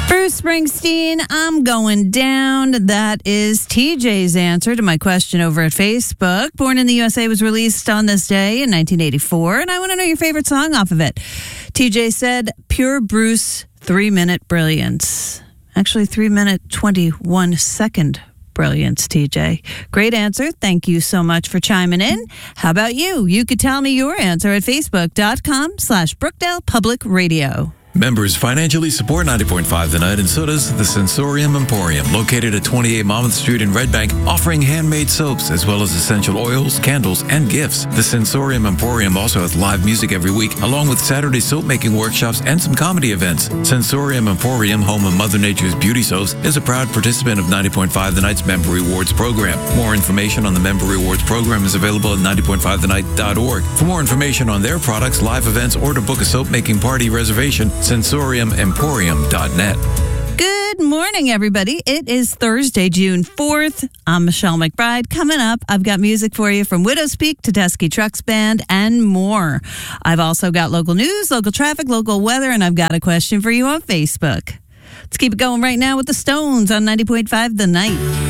Bruce Springsteen, I'm going down. That is TJ's answer to my question over at Facebook. Born in the USA was released on this day in 1984, and I want to know your favorite song off of it. TJ said, Pure Bruce 3-minute brilliance. Actually, 3-minute, 21-second brilliance, TJ. Great answer. Thank you so much for chiming in. How about you? You could tell me your answer at facebook.com/Brookdale Public Radio. Members financially support 90.5 The Night, and so does the Sensorium Emporium, located at 28 Monmouth Street in Red Bank, offering handmade soaps as well as essential oils, candles, and gifts. The Sensorium Emporium also has live music every week, along with Saturday soap-making workshops and some comedy events. Sensorium Emporium, home of Mother Nature's beauty soaps, is a proud participant of 90.5 The Night's Member Rewards program. More information on the Member Rewards program is available at 90.5thenight.org. For more information on their products, live events, or to book a soap-making party reservation, sensoriumemporium.net. Good morning, everybody. It is Thursday, June 4th. I'm Michelle McBride. Coming up, I've got music for you from Widow's Peak, Tedeschi Trucks Band, and more. I've also got local news, local traffic, local weather, and I've got a question for you on Facebook. Let's keep it going right now with the Stones on 90.5 The Night.